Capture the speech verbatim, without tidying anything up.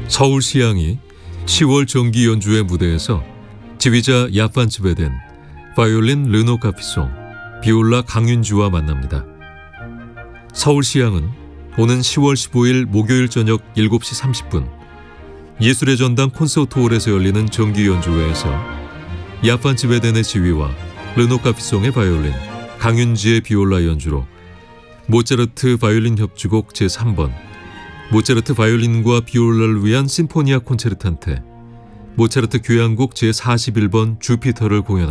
서울시향이 시월 정기 연주회 무대에서 지휘자 야판츠베덴, 바이올린 르노 카피송, 비올라 강윤주와 만납니다. 서울시향은 오는 시월 십오일 목요일 저녁 일곱 시 삼십 분 예술의 전당 콘서트홀에서 열리는 정기 연주회에서 야판츠베덴의 지휘와 르노 카피송의 바이올린, 강윤지의 비올라 연주로 모차르트 바이올린 협주곡 제삼 번, 모차르트 바이올린과 비올라를 위한 심포니아 콘체르탄테, 모차르트 교향곡 제사십일 번 주피터를 공연합니다.